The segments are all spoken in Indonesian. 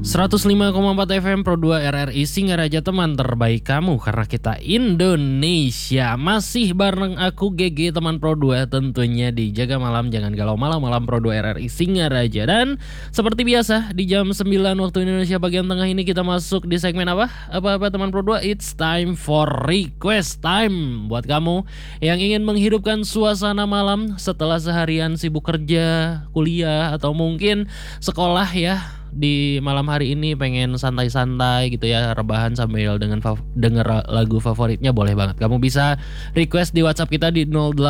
105,4 FM Pro 2 RRI Singaraja, teman terbaik kamu karena kita Indonesia. Masih bareng aku GG teman Pro 2 tentunya di Jaga Malam Jangan Galau Malam Pro 2 RRI Singaraja. Dan seperti biasa di jam 9 waktu Indonesia bagian tengah ini kita masuk di segmen apa? Apa teman Pro 2? It's time for request time. Buat kamu yang ingin menghidupkan suasana malam setelah seharian sibuk kerja, kuliah atau mungkin sekolah ya. Di malam hari ini pengen santai-santai gitu ya, rebahan sambil denger lagu favoritnya, boleh banget. Kamu bisa request di WhatsApp kita di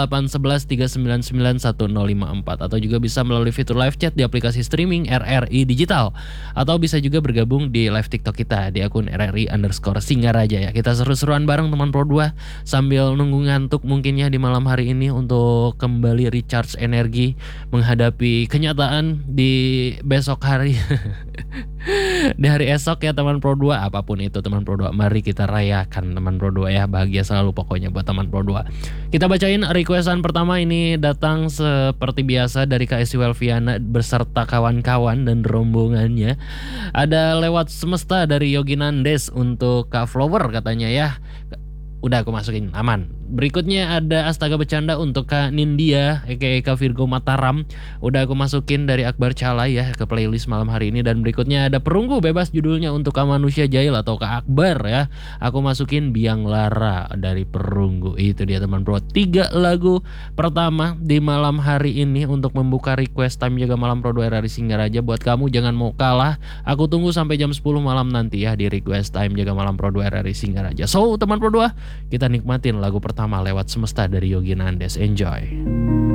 0811399154 atau juga bisa melalui fitur live chat di aplikasi streaming RRI Digital, atau bisa juga bergabung di live TikTok kita di akun RRI_Singaraja ya. Kita seru-seruan bareng teman Pro 2 sambil nunggu ngantuk mungkinnya di malam hari ini untuk kembali recharge energi menghadapi kenyataan di besok hari. Di hari esok ya teman Pro 2, apapun itu teman Pro 2, mari kita rayakan teman Pro 2 ya. Bahagia selalu pokoknya buat teman Pro 2. Kita bacain requestan pertama, ini datang seperti biasa dari Kak Esi Welviana beserta kawan-kawan dan rombongannya. Ada lewat semesta dari Yogi Nandes untuk Kak Flower katanya ya. Udah aku masukin, aman. Berikutnya ada Astaga Bercanda untuk Kak Nindya aka Kak Virgo Mataram. Udah aku masukin dari Akbar Calai ya ke playlist malam hari ini. Dan berikutnya ada Perunggu Bebas judulnya untuk Kak Manusia Jahil atau Kak Akbar ya. Aku masukin Biang Lara dari Perunggu. Itu dia teman Pro, 3 lagu pertama di malam hari ini untuk membuka request time Jaga Malam Pro 2 RRI Singaraja. Buat kamu jangan mau kalah, aku tunggu sampai jam 10 malam nanti ya di request time Jaga Malam Pro 2 RRI Singaraja. So teman Pro 2, kita nikmatin lagu pertama lewat semesta dari Yogi Nandes. Enjoy.